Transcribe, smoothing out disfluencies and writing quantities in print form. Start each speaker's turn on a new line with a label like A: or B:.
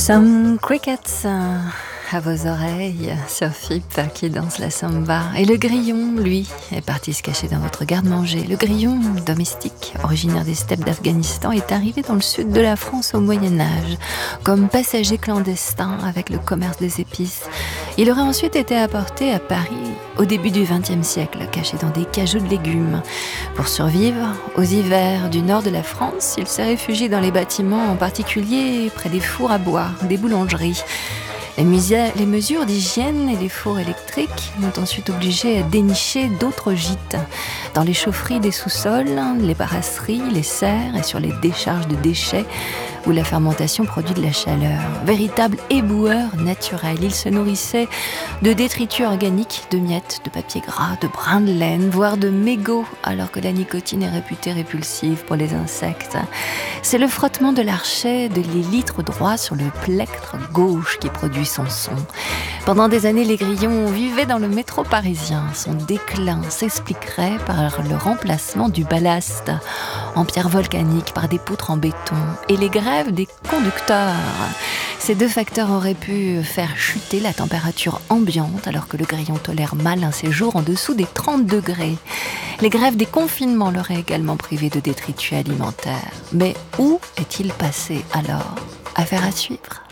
A: Some crickets à vos oreilles sur FIP qui danse la samba. Et le grillon, lui, est parti se cacher dans votre garde-manger. Le grillon domestique, originaire des steppes d'Afghanistan, est arrivé dans le sud de la France au Moyen-Âge, comme passager clandestin avec le commerce des épices. Il aurait ensuite été apporté à Paris au début du XXe siècle, caché dans des cajots de légumes. Pour survivre aux hivers du nord de la France, il s'est réfugié dans les bâtiments, en particulier près des fours à bois, des boulangeries. Les mesures d'hygiène et les fours électriques l'ont ensuite obligé à dénicher d'autres gîtes, dans les chaufferies des sous-sols, les brasseries, les serres et sur les décharges de déchets où la fermentation produit de la chaleur. Véritable éboueur naturel, il se nourrissait de détritus organiques, de miettes, de papier gras, de brins de laine, voire de mégots, alors que la nicotine est réputée répulsive pour les insectes. C'est le frottement de l'archet de l'élytre droit sur le plectre gauche qui produit son son. Pendant des années, les grillons vivaient dans le métro parisien. Son déclin s'expliquerait par le remplacement du ballast en pierre volcanique par des poutres en béton et les grèves des conducteurs. Ces deux facteurs auraient pu faire chuter la température ambiante alors que le grillon tolère mal un séjour en dessous des 30 degrés. Les grèves des confinements l'auraient également privé de détritus alimentaires. Mais où est-il passé alors ? Affaire à suivre.